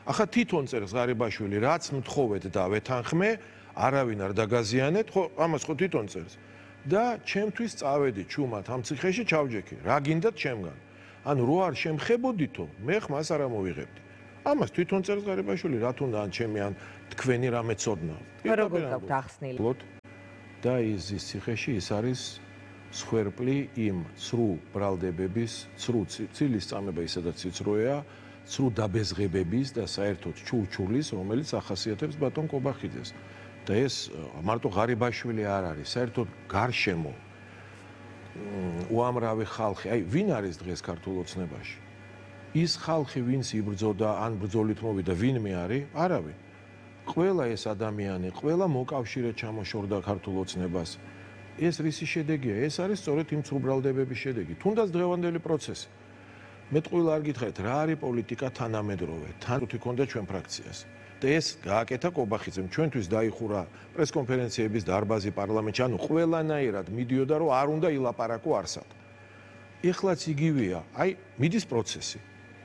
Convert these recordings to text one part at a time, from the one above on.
ახლა თვითონ წერს ღარიბაშვილი, რაც მთხოვეთ და ვეთანხმე, არავინ არ დაგაზიანეთ, ხო, ამას ხო თვითონ წერს. და ჩემთვის წავედი ჩუმად ამ ციხეში ჩავჯექი. რა გინდათ ჩემგან? ანუ რო არ შემხებოდითო, მე ხმას არ ამოვიღებდი. ამას თვითონ წერს ღარიბაშვილი, რა თუნდა ან ჩემი ან თქვენი რამე ცოდნა. როგორ გაქვთ ახსნილი? და ის ციხეში ის არის სხვერპლი იმ ცრუ ბრალდებების, ცრუ ცილის წამება ისედაც ცრუია, ცრუ დაბეზღებების და საერთოდ ჩურჩულის, რომელიც ახასიათებს ბატონ კობახიძეს. და ეს მარტო ღარიბაშვილი არ არის, საერთოდ გარშემო უამრავი ხალხი, აი ვინ არის დღეს ქართულ ოცნებაში? ის ხალხი, ვინც იბრძოდა, ან ბრძოლით მოვიდა, ვინმე არის? არავინ. ყველა ეს ადამიანი, ყველა მოკავშირე ჩამოშორდა ქართულ ოცნებას. ეს რისი შედეგია? ეს არის სწორედ იმ ცრუბრალდებების შედეგი. თუნდაც დღევანდელი პროცესი. მე ტყუილ არ გითხარით, რა არის პოლიტიკა თანამედროვე? თან თქონდა ჩვენ ფრაქციას. და ეს გააკეთა კობახიძემ, ჩვენთვის დაიხურა პრესკონფერენციების დარბაზი პარლამენტში, ანუ ყველანაირად მიდიოდა, რომ არ უნდა ილაპარაკო არსად. ეხლაც იგივეა, აი მიდის პროცესი.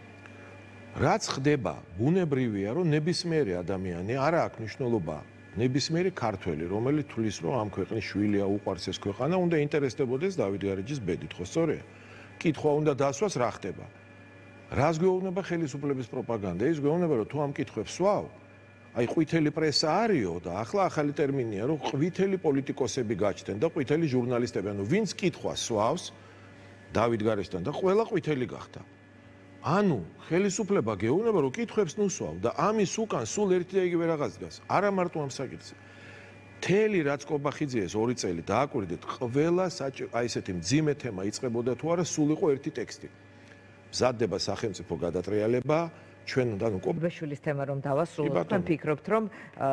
რაც ხდება, ბუნებრივია, რომ ნებისმიერი ადამიანი არა აქვს მნიშვნელობა, ნებისმიერი ქართველი, რომელიც თulis, რომ ამ ქვეყნის შვილია, უყვარს ეს ქვეყანა, უნდა ინტერესდებოდეს დავით გარეჯის ბედით, ხო სწორია? კითხვა უნდა დასვას, რა ხდება? რას გვეუბნება ხელისუფლების პროპაგანდა? ის გვეუბნება, რომ თუ ამ კითხვებს ვსვავ, აი ყვითელი პრესა არისო და ახლა ახალი ტერმინია, რომ ყვითელი პოლიტიკოსები გაჩნდნენ და ყვითელი ჟურნალისტები, ანუ ვინც კითხვას სვავს დავით გარეჯთან და ყველა ყვითელი გახდა. ანუ ხელისუფლება გეუბნება, რომ კითხვებს ნუსვავ და ამის უკან სულ ერთი და იგივე რაღაც დგას. არა მარტო ამ საკითხზე. მთელი რაც კობახიძეს 2 წელი დააკვირდეთ, ყველა აი ესეთი მძიმე თემა იწყებოდა თუ არა, სულ იყო ერთი ტექსტი. მზადდება სახელმწიფო გადატრიალება, ჩვენ ანუ კობაშვილის თემა რომ დავასრულოთ, თან ფიქრობთ, რომ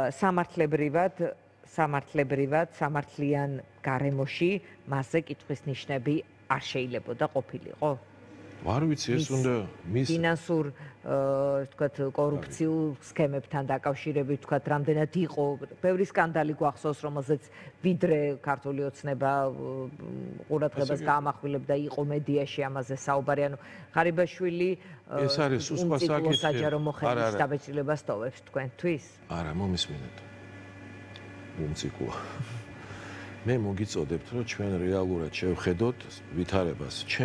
სამართლიან გარემოში მასზე კითხვის ნიშნები არ შეიძლებოდა ყოფილიყო? არ ვიცი, ეს უნდა მის ფინანსურ, ვთქვათ, კორუფციულ სქემებთან დაკავშირებით, ვთქვათ, რამდენად იყო, ბევრი სკანდალი გვახსოვს, რომელზეც ვიდრე ქართული ოცნება ყურადღებას გაამახვილებდა, იყო მედიაში ამაზე საუბარი, ანუ ღარიბაშვილი ეს არის უსხვა საკითხი. საჯარო მოხელის დაბეჭდილებას ტოვებს თქვენთვის? არა, მომისმინეთ. უმციკოა. მე მოგიწოდებთ, რომ ჩვენ რეალურად შევხედოთ ვითარებას.